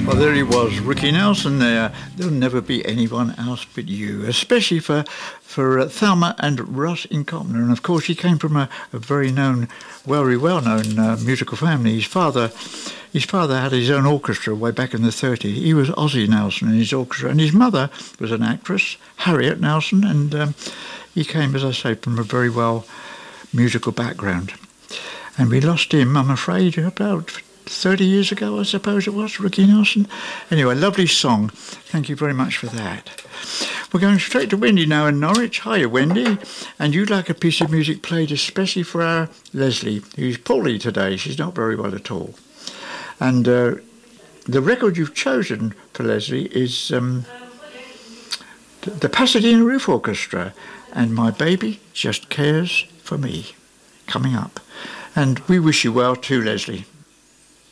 Well, there he was, Ricky Nelson there. There'll never be anyone else but you, especially for Thelma and Russ in Copner. And of course, he came from a very well-known musical family. His father had his own orchestra way back in the 30s. He was Ozzie Nelson in his orchestra. And his mother was an actress, Harriet Nelson. And he came, as I say, from a very well musical background. And we lost him, I'm afraid, about 30 years ago, I suppose it was, Ricky Nelson. Anyway, lovely song. Thank you very much for that. We're going straight to Wendy now in Norwich. Hiya, Wendy. And you'd like a piece of music played especially for our Leslie, who's poorly today. She's not very well at all. And the record you've chosen for Leslie is the Pasadena Roof Orchestra and My Baby Just Cares for Me, coming up. And we wish you well too, Leslie.